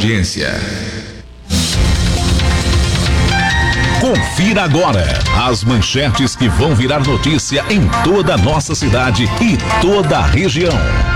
audiência. Confira agora as manchetes que vão virar notícia em toda a nossa cidade e toda a região.